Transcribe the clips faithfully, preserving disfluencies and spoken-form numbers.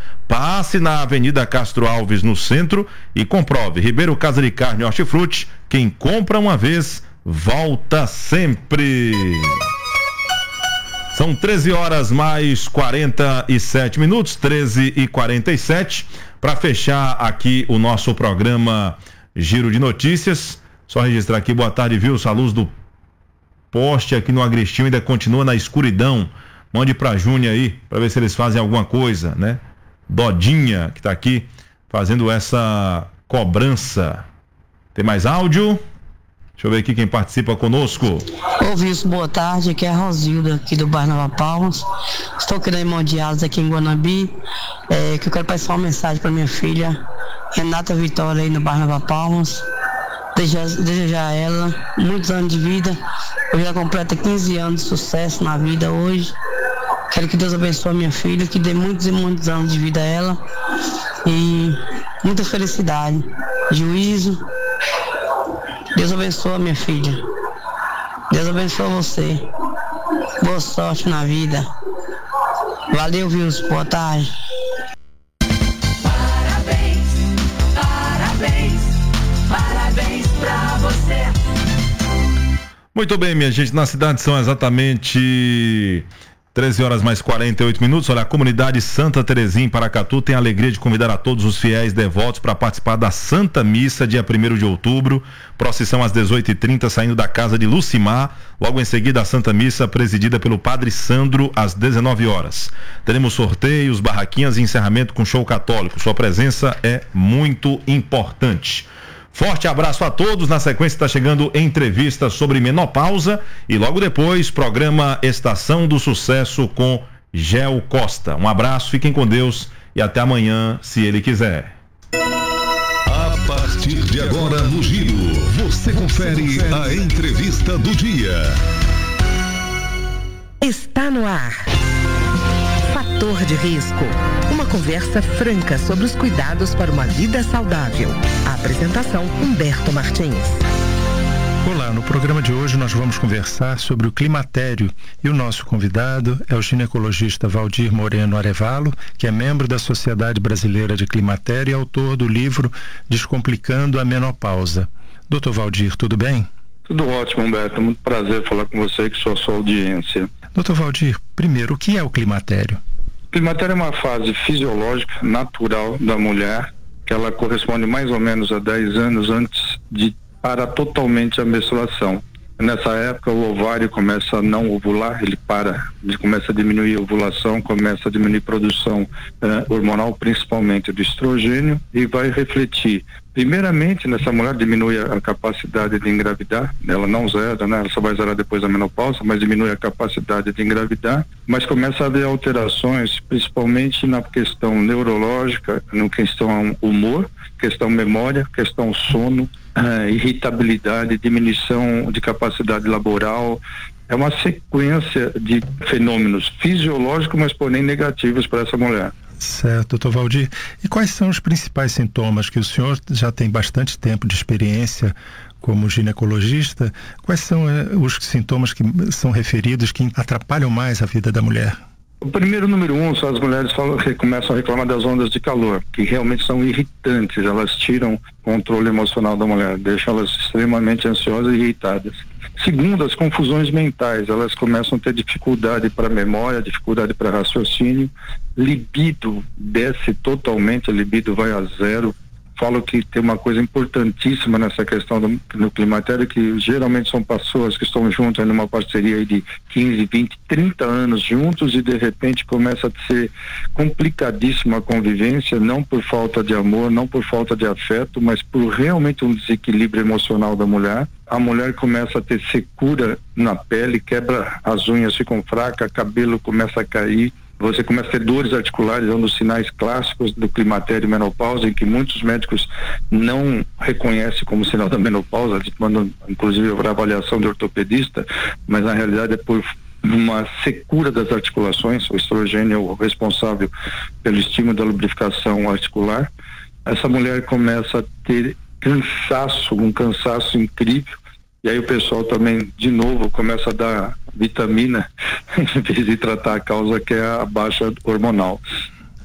Passe na Avenida Castro Alves, no centro, e comprove. Ribeiro Casa de Carne e Hortifruti, quem compra uma vez, volta sempre. São treze horas mais quarenta e sete minutos, treze e quarenta e sete. Para fechar aqui o nosso programa Giro de Notícias, só registrar aqui, boa tarde, Wilson, a luz do poste aqui no Agrestinho ainda continua na escuridão. Mande pra Júnior aí, para ver se eles fazem alguma coisa, né? Dodinha, que tá aqui fazendo essa cobrança. Tem mais áudio? Deixa eu ver aqui quem participa conosco. Ô Wilson, boa tarde, aqui é a Rosilda, aqui do bairro Nova Palmas. Estou querendo hemodiálise aqui em Guanabi, é, que eu quero passar uma mensagem para minha filha, Renata Vitória, aí no bairro Nova Palmas. Desejar, desejar a ela muitos anos de vida. Hoje ela completa quinze anos de sucesso na vida hoje. Quero que Deus abençoe a minha filha, que dê muitos e muitos anos de vida a ela. E muita felicidade, juízo. Deus abençoe a minha filha. Deus abençoe você. Boa sorte na vida. Valeu, Wilson. Boa tarde. Parabéns, parabéns, parabéns pra você. Muito bem, minha gente, na cidade são exatamente treze horas mais quarenta e oito minutos. Olha, a comunidade Santa Terezinha em Paracatu tem a alegria de convidar a todos os fiéis devotos para participar da Santa Missa, dia primeiro de outubro. Procissão às dezoito e trinta, saindo da casa de Lucimar. Logo em seguida, a Santa Missa, presidida pelo Padre Sandro, às dezenove horas. Teremos sorteios, barraquinhas e encerramento com show católico. Sua presença é muito importante. Forte abraço a todos. Na sequência está chegando entrevista sobre menopausa e logo depois programa Estação do Sucesso com Gel Costa. Um abraço, fiquem com Deus e até amanhã, se Ele quiser. A partir de agora no Giro, você confere a entrevista do dia. Está no ar. Fator de risco. Uma conversa franca sobre os cuidados para uma vida saudável. A apresentação, Humberto Martins. Olá, no programa de hoje nós vamos conversar sobre o climatério e o nosso convidado é o ginecologista Valdir Moreno Arevalo, que é membro da Sociedade Brasileira de Climatério e autor do livro Descomplicando a Menopausa. doutor Valdir, tudo bem? Tudo ótimo, Humberto. Muito prazer falar com você e com sua, sua audiência. doutor Valdir, primeiro, o que é o climatério? O climatério é uma fase fisiológica, natural da mulher, que ela corresponde mais ou menos a dez anos antes de parar totalmente a menstruação. Nessa época o ovário começa a não ovular, ele para, ele começa a diminuir a ovulação, começa a diminuir a produção eh, hormonal, principalmente do estrogênio, e vai refletir. Primeiramente, nessa mulher diminui a, a capacidade de engravidar, ela não zera, né? Ela só vai zerar depois da menopausa, mas diminui a capacidade de engravidar, mas começa a haver alterações, principalmente na questão neurológica, na questão humor, questão memória, questão sono, Uh, irritabilidade, diminuição de capacidade laboral. É uma sequência de fenômenos fisiológicos, mas porém negativos para essa mulher. Certo, doutor Valdir. E quais são os principais sintomas que o senhor já tem bastante tempo de experiência como ginecologista? Quais são eh, os sintomas que são referidos que atrapalham mais a vida da mulher? O primeiro, número um, são as mulheres falam, que começam a reclamar das ondas de calor, que realmente são irritantes, elas tiram o controle emocional da mulher, deixam elas extremamente ansiosas e irritadas. Segundo, as confusões mentais, elas começam a ter dificuldade para memória, dificuldade para raciocínio, libido desce totalmente, a libido vai a zero. Falo que tem uma coisa importantíssima nessa questão do, do climatério, que geralmente são pessoas que estão juntas numa parceria de quinze, vinte, trinta anos juntos e de repente começa a ser complicadíssima a convivência, não por falta de amor, não por falta de afeto, mas por realmente um desequilíbrio emocional da mulher. A mulher começa a ter secura na pele, quebra, as unhas ficam fracas, cabelo começa a cair. Você começa a ter dores articulares, é um dos sinais clássicos do climatério e menopausa, em que muitos médicos não reconhecem como sinal da menopausa, a gente manda inclusive para avaliação de ortopedista, mas na realidade é por uma secura das articulações. O estrogênio é o responsável pelo estímulo da lubrificação articular. Essa mulher começa a ter cansaço, um cansaço incrível. E aí o pessoal também, de novo, começa a dar vitamina em vez de tratar a causa, que é a baixa hormonal.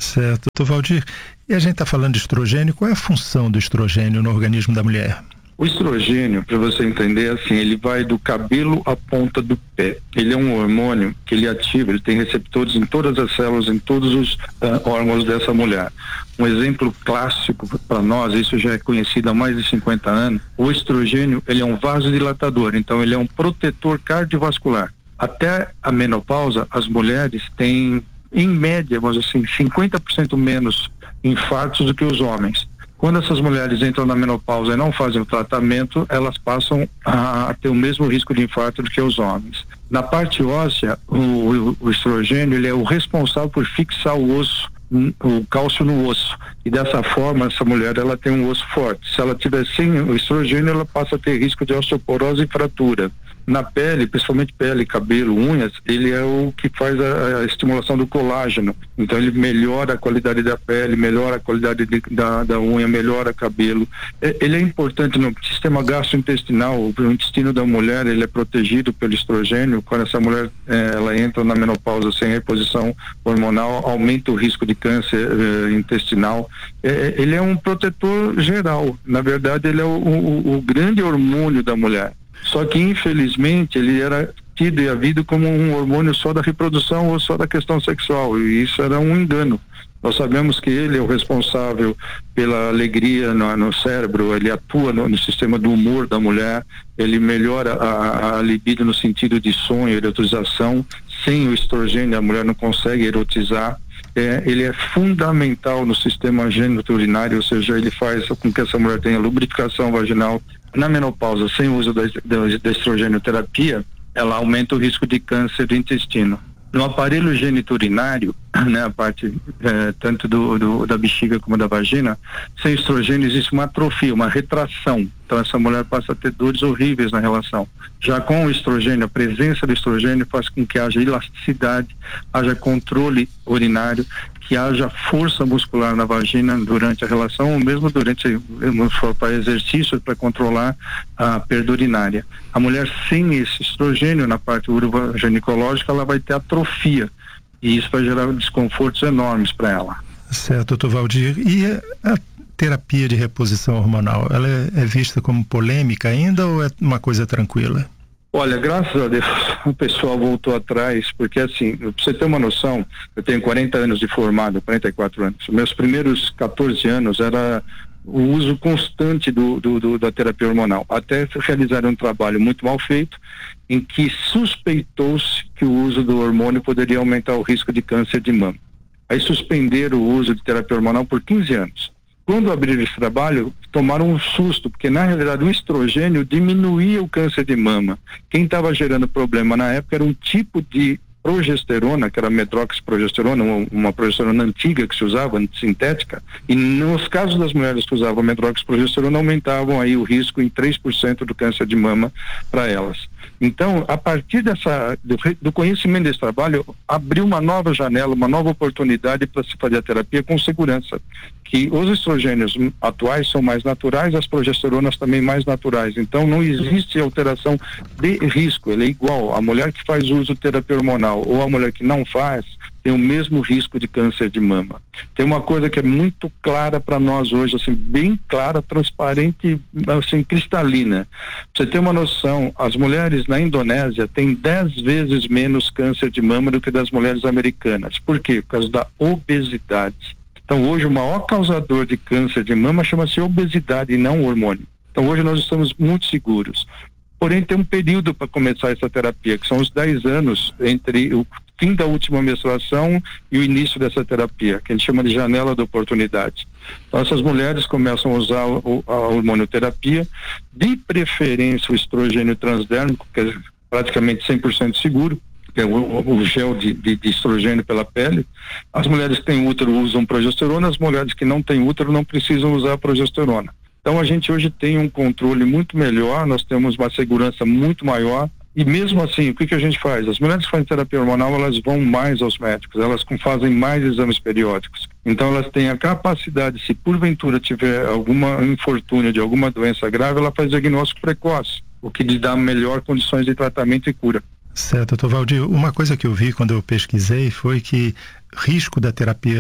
Certo. Doutor Valdir, e a gente está falando de estrogênio, qual é a função do estrogênio no organismo da mulher? O estrogênio, para você entender, assim, ele vai do cabelo à ponta do pé. Ele é um hormônio que ele ativa, ele tem receptores em todas as células, em todos os uh, órgãos dessa mulher. Um exemplo clássico para nós, isso já é conhecido há mais de cinquenta anos, o estrogênio, ele é um vasodilatador, então ele é um protetor cardiovascular. Até a menopausa, as mulheres têm, em média, vamos dizer assim, cinquenta por cento menos infartos do que os homens. Quando essas mulheres entram na menopausa e não fazem o tratamento, elas passam a ter o mesmo risco de infarto do que os homens. Na parte óssea, o, o, o estrogênio, ele é o responsável por fixar o osso, o cálcio no osso. E dessa forma, essa mulher, ela tem um osso forte. Se ela tiver sem o estrogênio, ela passa a ter risco de osteoporose e fratura. Na pele, principalmente pele, cabelo, unhas, ele é o que faz a, a estimulação do colágeno. Então ele melhora a qualidade da pele, melhora a qualidade de, da, da unha, melhora o cabelo. É, ele é importante no sistema gastrointestinal. O intestino da mulher, ele é protegido pelo estrogênio. Quando essa mulher é, ela entra na menopausa sem reposição hormonal, aumenta o risco de câncer é, intestinal. É, ele é um protetor geral. Na verdade, ele é o, o, o grande hormônio da mulher. Só que, infelizmente, ele era tido e havido como um hormônio só da reprodução ou só da questão sexual, e isso era um engano. Nós sabemos que ele é o responsável pela alegria no, no cérebro, ele atua no, no sistema do humor da mulher, ele melhora a, a libido no sentido de sonho, erotização. Sem o estrogênio, a mulher não consegue erotizar. É, ele é fundamental no sistema geniturinário, ou seja, ele faz com que essa mulher tenha lubrificação vaginal. Na menopausa, sem o uso da, da, da estrogenoterapia, ela aumenta o risco de câncer do intestino. No aparelho geniturinário, né, a parte é, tanto do, do, da bexiga como da vagina, sem estrogênio existe uma atrofia, uma retração. Então essa mulher passa a ter dores horríveis na relação. Já com o estrogênio, a presença do estrogênio faz com que haja elasticidade, haja controle urinário, que haja força muscular na vagina durante a relação, ou mesmo durante para exercícios para controlar a perda urinária. A mulher sem esse estrogênio na parte urogenicológica, ela vai ter atrofia, e isso vai gerar desconfortos enormes para ela. Certo, doutor Valdir. E a terapia de reposição hormonal, ela é, é vista como polêmica ainda ou é uma coisa tranquila? Olha, graças a Deus o pessoal voltou atrás, porque assim, pra você ter uma noção, eu tenho quarenta anos de formado, quarenta e quatro anos. Meus primeiros catorze anos era o uso constante do, do, do, da terapia hormonal, até realizar um trabalho muito mal feito, em que suspeitou-se que o uso do hormônio poderia aumentar o risco de câncer de mama. Aí suspenderam o uso de terapia hormonal por quinze anos. Quando abriram esse trabalho, tomaram um susto, porque na realidade o estrogênio diminuía o câncer de mama. Quem estava gerando problema na época era um tipo de progesterona, que era medroxiprogesterona, uma, uma progesterona antiga que se usava, sintética, e nos casos das mulheres que usavam medroxiprogesterona, aumentavam aí o risco em três por cento do câncer de mama para elas. Então, a partir dessa, do, do conhecimento desse trabalho, abriu uma nova janela, uma nova oportunidade para se fazer a terapia com segurança, que os estrogênios atuais são mais naturais, as progesteronas também mais naturais, então não existe alteração de risco, ele é igual. A mulher que faz uso de terapia hormonal ou a mulher que não faz, tem o mesmo risco de câncer de mama. Tem uma coisa que é muito clara para nós hoje, assim, bem clara, transparente, assim, cristalina. Pra você ter uma noção, as mulheres na Indonésia têm dez vezes menos câncer de mama do que das mulheres americanas. Por quê? Por causa da obesidade. Então hoje o maior causador de câncer de mama chama-se obesidade e não hormônio. Então hoje nós estamos muito seguros. Porém tem um período para começar essa terapia, que são os dez anos entre o fim da última menstruação e o início dessa terapia, que a gente chama de janela de oportunidade. Então essas mulheres começam a usar o, a hormonioterapia, de preferência o estrogênio transdérmico, que é praticamente cem por cento seguro, que é o, o gel de, de, de estrogênio pela pele. As mulheres que têm útero usam progesterona, as mulheres que não têm útero não precisam usar progesterona. Então a gente hoje tem um controle muito melhor, nós temos uma segurança muito maior, e mesmo assim, o que que a gente faz? As mulheres que fazem terapia hormonal, elas vão mais aos médicos, elas fazem mais exames periódicos. Então elas têm a capacidade, se porventura tiver alguma infortúnio de alguma doença grave, ela faz diagnóstico precoce, o que lhe dá melhor condições de tratamento e cura. Certo, doutor Valdir, uma coisa que eu vi quando eu pesquisei foi que risco da terapia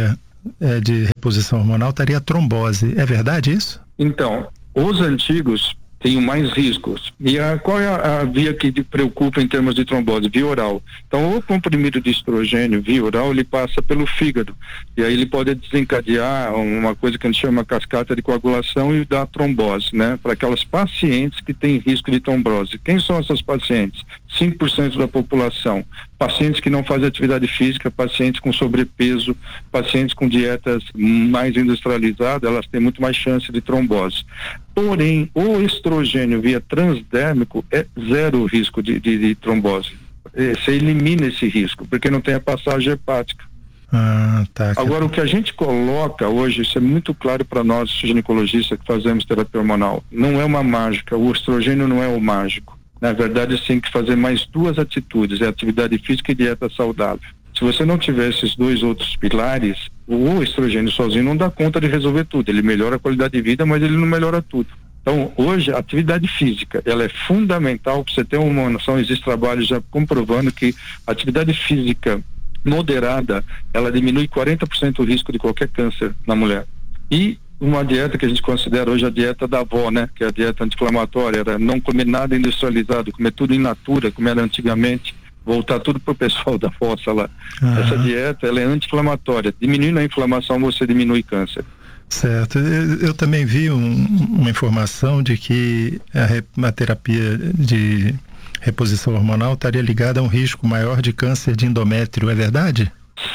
é, de reposição hormonal estaria a trombose. É verdade isso? Então, os antigos têm mais riscos. E a, qual é a, a via que te preocupa em termos de trombose? Via oral. Então, o comprimido de estrogênio via oral, ele passa pelo fígado. E aí ele pode desencadear uma coisa que a gente chama cascata de coagulação e dar trombose, né? Para aquelas pacientes que têm risco de trombose. Quem são essas pacientes? cinco por cento da população. Pacientes que não fazem atividade física, pacientes com sobrepeso, pacientes com dietas mais industrializadas, elas têm muito mais chance de trombose. Porém, o estrogênio via transdérmico é zero risco de, de, de trombose. Você elimina esse risco, porque não tem a passagem hepática. Ah, tá. Agora, o que a gente coloca hoje, isso é muito claro para nós, ginecologistas que fazemos terapia hormonal, não é uma mágica, o estrogênio não é o mágico. Na verdade, você tem que fazer mais duas atitudes, é atividade física e dieta saudável. Se você não tiver esses dois outros pilares, o estrogênio sozinho não dá conta de resolver tudo. Ele melhora a qualidade de vida, mas ele não melhora tudo. Então, hoje, a atividade física, ela é fundamental. Para você ter uma noção, existem trabalhos já comprovando que a atividade física moderada, ela diminui quarenta por cento o risco de qualquer câncer na mulher. E uma dieta que a gente considera hoje a dieta da avó, né? Que é a dieta anti-inflamatória, era não comer nada industrializado, comer tudo in natura, como era antigamente, voltar tudo pro pessoal da fossa lá. Uhum. Essa dieta, ela é anti-inflamatória. Diminuindo a inflamação, você diminui câncer. Certo. Eu, eu também vi um, uma informação de que a, a terapia de reposição hormonal estaria ligada a um risco maior de câncer de endométrio. É verdade?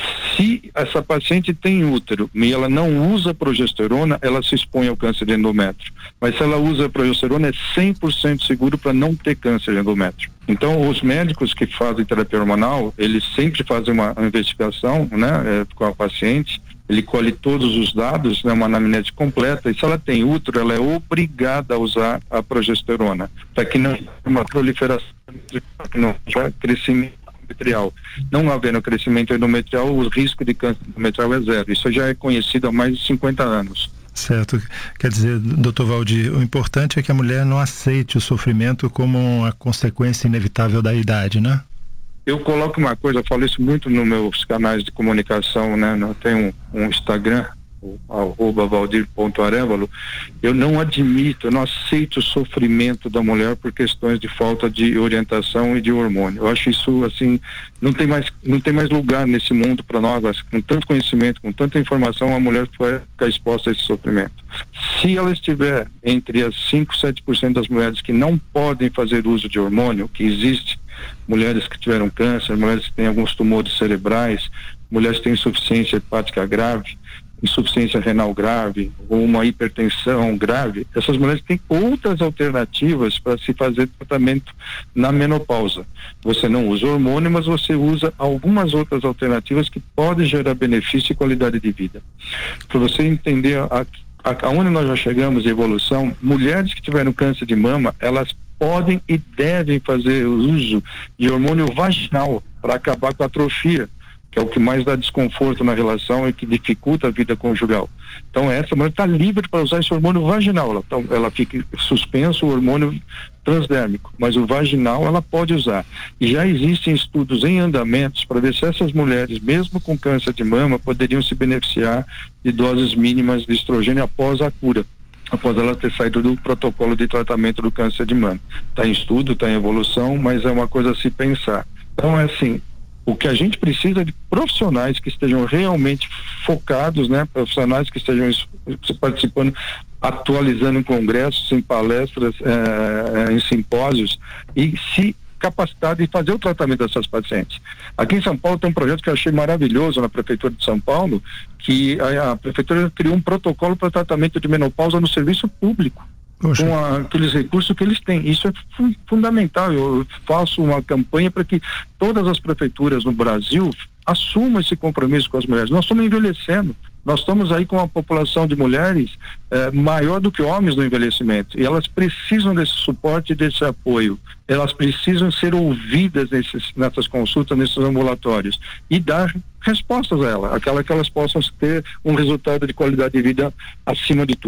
Se essa paciente tem útero e ela não usa progesterona, ela se expõe ao câncer de endométrio. Mas se ela usa progesterona, é cem por cento seguro para não ter câncer de endométrio. Então, os médicos que fazem terapia hormonal, eles sempre fazem uma investigação, né, é, com a paciente. Ele colhe todos os dados, né, uma anamnese completa, e se ela tem útero, ela é obrigada a usar a progesterona, para que não haja uma proliferação, que não haja crescimento endometrial. Não havendo crescimento endometrial, o risco de câncer endometrial é zero. Isso já é conhecido há mais de cinquenta anos. Certo. Quer dizer, doutor Valdir, o importante é que a mulher não aceite o sofrimento como uma consequência inevitável da idade, né? Eu coloco uma coisa, eu falo isso muito nos meus canais de comunicação, né? Eu tenho um, um Instagram, o arroba valdir ponto arevalo. Eu não admito, eu não aceito o sofrimento da mulher por questões de falta de orientação e de hormônio. Eu acho isso, assim, não tem mais, não tem mais lugar nesse mundo para nós, com tanto conhecimento, com tanta informação, a mulher vai ficar exposta a esse sofrimento. Se ela estiver entre as cinco, sete por cento das mulheres que não podem fazer uso de hormônio, que existe, mulheres que tiveram câncer, mulheres que têm alguns tumores cerebrais, mulheres que têm insuficiência hepática grave, insuficiência renal grave, ou uma hipertensão grave, essas mulheres têm outras alternativas para se fazer tratamento na menopausa. Você não usa hormônio, mas você usa algumas outras alternativas que podem gerar benefício e qualidade de vida. Para você entender a, a, aonde nós já chegamos em evolução, mulheres que tiveram câncer de mama, elas podem e devem fazer o uso de hormônio vaginal para acabar com a atrofia, que é o que mais dá desconforto na relação e que dificulta a vida conjugal. Então essa mulher está livre para usar esse hormônio vaginal, ela, então, ela fica suspenso o hormônio transdérmico, mas o vaginal ela pode usar. E já existem estudos em andamentos para ver se essas mulheres, mesmo com câncer de mama, poderiam se beneficiar de doses mínimas de estrogênio após a cura, após ela ter saído do protocolo de tratamento do câncer de mama. Está em estudo, está em evolução, mas é uma coisa a se pensar. Então é assim, o que a gente precisa é de profissionais que estejam realmente focados, né? Profissionais que estejam participando, atualizando em congressos, em palestras, eh, em simpósios, e se capacitar de fazer o tratamento dessas pacientes. Aqui em São Paulo tem um projeto que eu achei maravilhoso na Prefeitura de São Paulo, que a, a Prefeitura criou um protocolo para tratamento de menopausa no serviço público. Poxa. Com a, aqueles recursos que eles têm. Isso é fu- fundamental. Eu faço uma campanha para que todas as prefeituras no Brasil assumam esse compromisso com as mulheres. Nós estamos envelhecendo. Nós estamos aí com uma população de mulheres eh, maior do que homens no envelhecimento. E elas precisam desse suporte e desse apoio. Elas precisam ser ouvidas nesses, nessas consultas, nesses ambulatórios. E dar respostas a elas. Aquela que elas possam ter um resultado de qualidade de vida acima de tudo.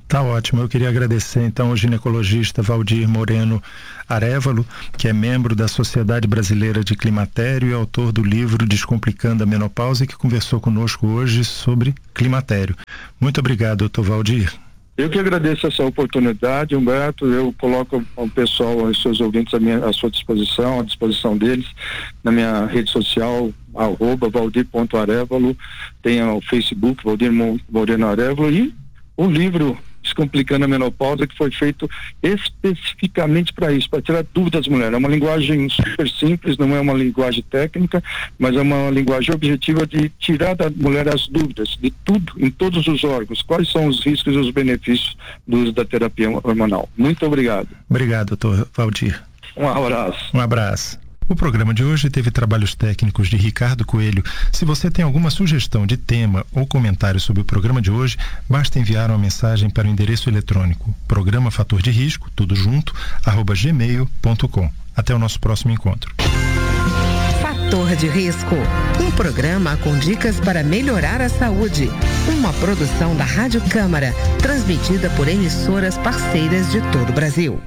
Tá ótimo. Eu queria agradecer então ao ginecologista Valdir Moreno Arévalo, que é membro da Sociedade Brasileira de Climatério e autor do livro Descomplicando a Menopausa, que conversou conosco hoje sobre climatério. Muito obrigado, doutor Valdir. Eu que agradeço essa oportunidade, Humberto. Eu coloco o pessoal, os seus ouvintes à, minha, à sua disposição, à disposição deles, na minha rede social, arroba valdir ponto arévalo, tem o Facebook, Valdir Moreno Arévalo, e o livro Descomplicando a Menopausa, que foi feito especificamente para isso, para tirar dúvidas das mulheres. É uma linguagem super simples, não é uma linguagem técnica, mas é uma linguagem objetiva de tirar da mulher as dúvidas de tudo, em todos os órgãos. Quais são os riscos e os benefícios do uso da terapia hormonal? Muito obrigado. Obrigado, doutor Valdir. Um abraço. Um abraço. O programa de hoje teve trabalhos técnicos de Ricardo Coelho. Se você tem alguma sugestão de tema ou comentário sobre o programa de hoje, basta enviar uma mensagem para o endereço eletrônico programa fator de risco, tudo junto, arroba gmail ponto com. Até o nosso próximo encontro. Fator de Risco, um programa com dicas para melhorar a saúde. Uma produção da Rádio Câmara, transmitida por emissoras parceiras de todo o Brasil.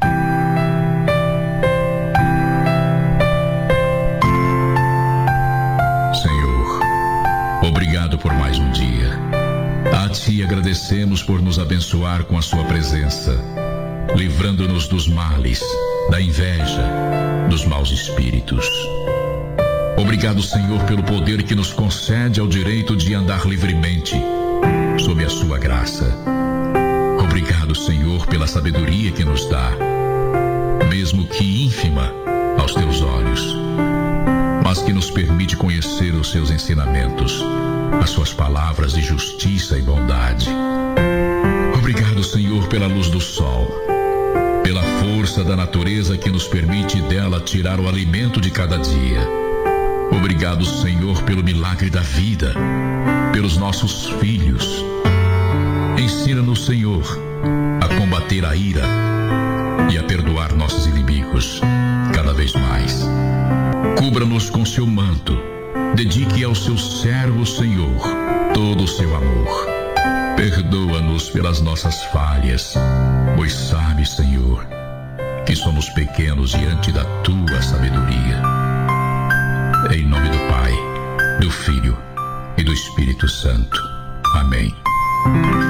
Obrigado por mais um dia. A Ti agradecemos por nos abençoar com a Sua presença, livrando-nos dos males, da inveja, dos maus espíritos. Obrigado, Senhor, pelo poder que nos concede ao direito de andar livremente, sob a Sua graça. Obrigado, Senhor, pela sabedoria que nos dá, mesmo que ínfima aos Teus olhos, mas que nos permite conhecer os Seus ensinamentos, as Suas palavras de justiça e bondade. Obrigado, Senhor, pela luz do sol, pela força da natureza que nos permite dela tirar o alimento de cada dia. Obrigado, Senhor, pelo milagre da vida, pelos nossos filhos. Ensina-nos, Senhor, a combater a ira e a perdoar nossos inimigos cada vez mais. Cubra-nos com seu manto, dedique ao seu servo, Senhor, todo o seu amor. Perdoa-nos pelas nossas falhas, pois sabe, Senhor, que somos pequenos diante da tua sabedoria. Em nome do Pai, do Filho e do Espírito Santo.